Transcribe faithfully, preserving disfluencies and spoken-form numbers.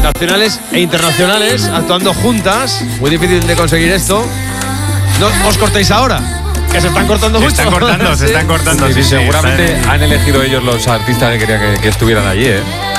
nacionales e internacionales actuando juntas. Muy difícil de conseguir esto. No os cortéis ahora, que se están cortando se mucho. Están cortando, sí. se están cortando, sí, sí, sí, sí, seguramente están... han elegido ellos los artistas que querían que, que estuvieran allí, ¿eh?